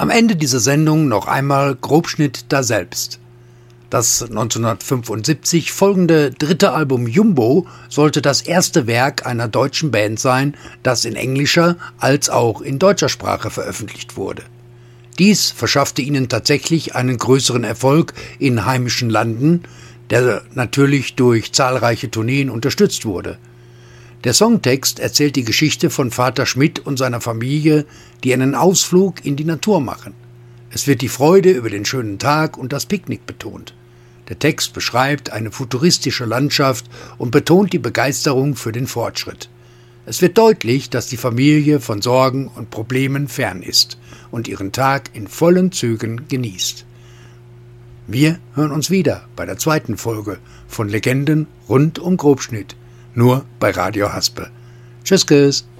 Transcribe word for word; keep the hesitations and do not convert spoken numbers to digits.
Am Ende dieser Sendung noch einmal Grobschnitt daselbst. Das neunzehnhundertfünfundsiebzig folgende dritte Album Jumbo sollte das erste Werk einer deutschen Band sein, das in englischer als auch in deutscher Sprache veröffentlicht wurde. Dies verschaffte ihnen tatsächlich einen größeren Erfolg in heimischen Landen, der natürlich durch zahlreiche Tourneen unterstützt wurde. Der Songtext erzählt die Geschichte von Vater Schmidt und seiner Familie, die einen Ausflug in die Natur machen. Es wird die Freude über den schönen Tag und das Picknick betont. Der Text beschreibt eine futuristische Landschaft und betont die Begeisterung für den Fortschritt. Es wird deutlich, dass die Familie von Sorgen und Problemen fern ist und ihren Tag in vollen Zügen genießt. Wir hören uns wieder bei der zweiten Folge von Legenden rund um Grobschnitt, nur bei Radio Haspe. Tschüss, tschüss.